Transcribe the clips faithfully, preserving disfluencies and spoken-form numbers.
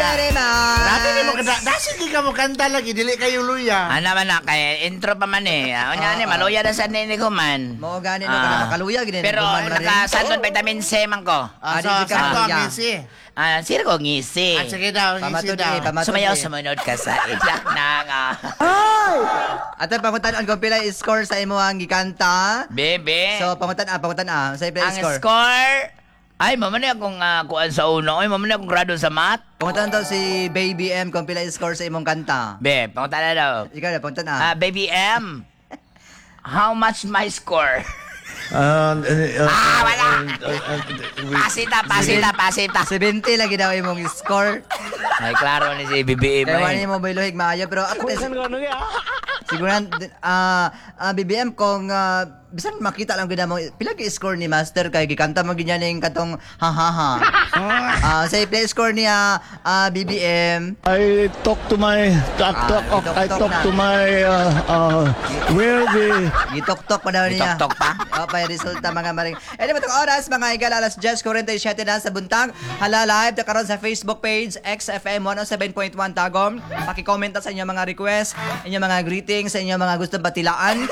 very much. Dati ni mo kanta. Dasi di ka mo kanta lagi. Dili kayo luya. Ano man na, kay intro pa man eh. O niya, ni, maluya na sa nini ko man. Mo gani no, kana makaluya. Gini, Pero nakasadlon vitamin C man ko. Ah, so, di ka sakto ang luya. ngisi. Ah, sino ko ngisi? Ah, sige daw, ngisi Pamatud daw. eh, pamatud Sumayaw, eh. sumunod ka sa iyak na nga. Ato pangutan-an kung pila score sa imo ang gikanta. Bebe. So pangutan-an, pangutan-an. Sa pila ang score. score. Ay, mamani akong uh, kuan sa uno. Ay, mamani akong grado sa math. Pangutan to si Baby M kung pila score sa imong kanta. Be, pangunta na daw. Ikaw na, pangutan Ah, na. Baby M. How much my score? Uh, uh, Ah, wala. Pasita, pasita, pasita. seventy lagi daw imong score. Ay, klaro ni si B B M. Kaya eh. wala mo biluhig maayo pero at least siguro ah ah, B B M kung ah, bisan makita lang gid mo pila gi score ni Master kay gikanta mo gid ning katong ha ha ha. Ah say play score niya ah, B B M. I talk to my talk, Ah, talk, talk, I talk talk na. to my uh, uh, where the Gitok-tok pa daw niya. Gitok-tok pa? O, pa yung resulta mga maring. E di ba itong oras, mga igal, alas Diyes, forty-seven na sa buntag. Hala live, karon sa Facebook page, X F M one oh seven point one Tagum. Pakicomment sa inyong mga request, inyong mga greetings, sa inyong mga gustong batilaan.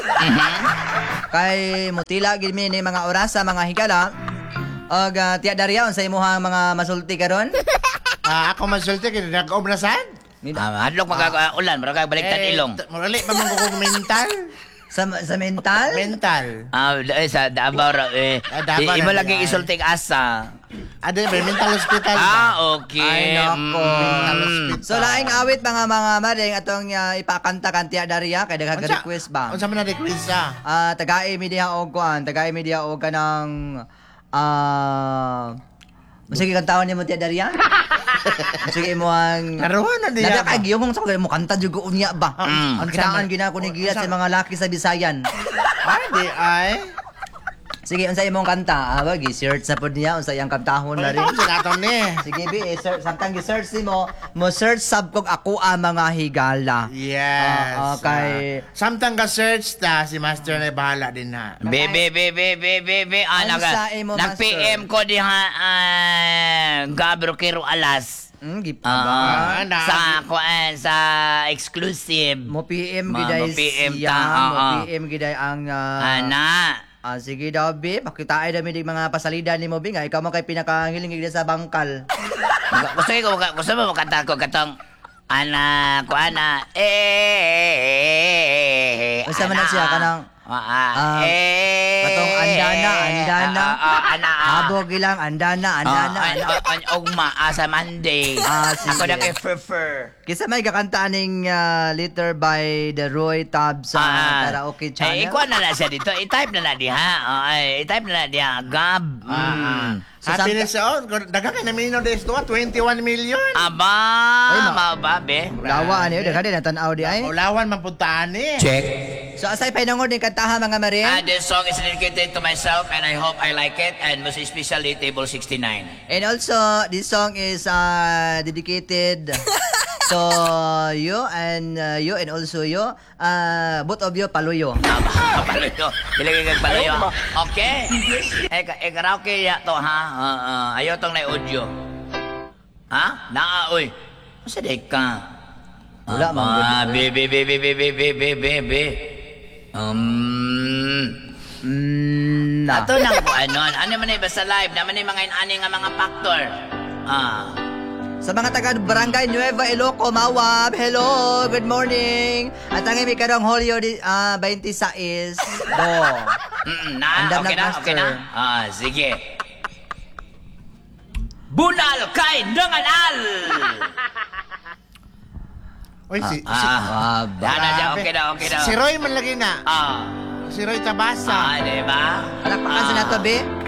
Kay mutila, gilmi ni mga oras sa mga higala. O, uh, tiya Daria, sa imuhang mga masulti karon. Ah, ako masulti kaya nag-obrasan. Ah, hadlok magkaulan, pero kag baliktad ilong. Murali pa mong kukong mental. Sa, sa mental? Mental. Ah, eh, sa Davao ra eh. Ah, Davao I- Imo na lagi yan. isultik asa. Ada ba mental hospital? ba? Ah, okay. Ay, nako. Mental Mm. hospital. So, laing awit mga mga maring atong uh, ipakanta kan tiya Daria, kay daghang Unsa- request ba? Unsa man na request ah? Ah, tagai media og kuan, tagai media og kanang ah Sige kantawan ni mo tiya Daria. Sige mo ang Karoon na diya. Nada kay gyumong sa mo kanta jud ko unya ba. Mm. Ang kinaan gina ko ni gilat sa mga laki sa Bisayan. Ay, di ay. Sige unsa imong kanta? Ah, wagi search sa pod niya unsa iyang kantahon na rin. Ito sa naton ni. Sige bi, eh, search samtang gi-search mo, mo search sab kog ako ang mga higala. Yes. Ah, okay. Ah, samtang ka search ta si Master na bahala din ha. Be be be be be be be ah, Ano naga- sa imo, nag P M ko diha ah, Gabro Kiro Alas. Mm, gip Ah, ba? Ah, na- sa kuan sa exclusive. Mo P M Ma- giday mo P M siya, ta, mo oo. P M giday ang ah, Ana. ah, sige daw bi, pakita ay dami dig mga pasalida ni mo bi nga ikaw mo kay pinakahiling gid sa bangkal. Gusto ko gusto mo kanta ko katong ana ko ana eh Unsa man na siya kanang ah, Ah, eh katong andana, andana. ah, ah, ana ah. habog ilang andana, andana. Ah, an- an- an- ugma ah, sa Monday. Ah, Ako sige. na kay prefer. Kisa may kakanta ning ah, Letter by the Roy Tab sa karaoke Eh, channel. ikuha na na siya dito. I-type na na diha. Oh, ay, i-type na na diha. Gab. Mm. So, Happiness sa on. Daga ka na mino des to twenty-one million. Aba, Ay, ma- mababe. Lawa ani, daga din tan-aw di ay. Ulawan man puntaan ni. Check. So asay pinangod ni kantaha mga marin. Uh, this song is dedicated to myself and I hope I like it and most especially Table sixty-nine. And also, this song is uh, dedicated to you and uh, you and also you. Uh, both of you, paluyo. Palayo. Ilagay kag palayo. Okay. Eh, ka- eh karaoke ya to ha. Uh, uh, ayaw tong na audio. Ha? Naa oy. Masa day ka? Wala, Aba, man, be be be be be be be be be be. Um, Mm, na. ato nang ko ano, ano man ay basta live, naman ay mga inani nga mga factor. Ah. Sa mga taga Barangay Nueva Iloco, Mawab, hello, good morning. At ang imi karong Holyo di uh, twenty-six. Do. Mm, na, Andam okay na, na, okay na. Master. Ah, sige. Bunal kay Nanganal! Oy, si, si, Ah, Ah, yan na dyan, okay na, okay na. si Roy man lagi na. Ah, Si Roy ah, Tabasa. di ba? Palakpakan sa nato, be.